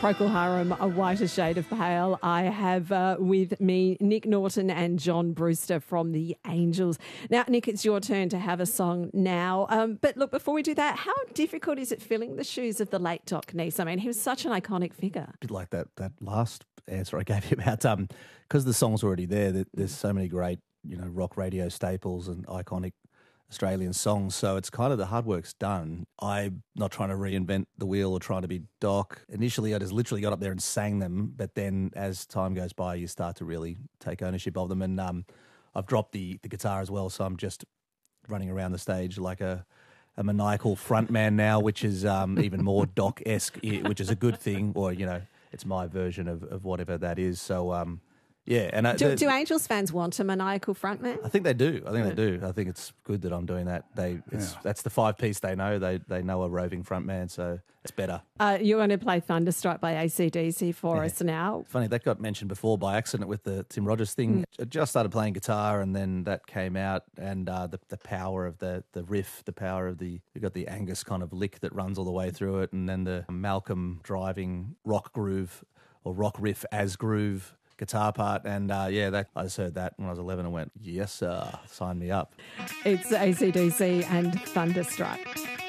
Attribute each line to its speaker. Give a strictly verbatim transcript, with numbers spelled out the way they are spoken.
Speaker 1: Procol Harum, A Whiter Shade of Pale. I have uh, with me Nick Norton and John Brewster from the Angels. Now, Nick, it's your turn to have a song now. Um, but look, before we do that, how difficult is it filling the shoes of the late Doc Neese? I mean, he was such an iconic figure.
Speaker 2: A bit like that that last answer I gave you about, um, because the song's already there, that there's so many great, you know, rock radio staples and iconic Australian songs, so it's kind of the hard work's done. I'm not trying to reinvent the wheel or trying to be Doc. Initially, I just literally got up there and sang them, but then as time goes by, you start to really take ownership of them. And um, I've dropped the, the guitar as well, so I'm just running around the stage like a, a maniacal frontman now, which is um, even more Doc-esque, which is a good thing, or, you know, it's my version of, of whatever that is. So, um, yeah. And
Speaker 1: do,
Speaker 2: the,
Speaker 1: do Angels fans want a maniacal frontman?
Speaker 2: I think they do. I think yeah. they do. I think it's good that I'm doing that. They, it's yeah. That's the five piece they know. They they know a roving frontman, so it's better.
Speaker 1: Uh, you're going to play Thunderstruck by A C D C for yeah. us now.
Speaker 2: Funny, that got mentioned before by accident with the Tim Rogers thing. Mm. I just started playing guitar, and then that came out, and uh, the the power of the the riff, the power of the you've got the Angus kind of lick that runs all the way through it, and then the Malcolm driving rock groove or rock riff as groove guitar part, and uh, yeah, that I just heard that when I was eleven and went, yes, sir, sign me up.
Speaker 1: It's A C D C and Thunderstruck.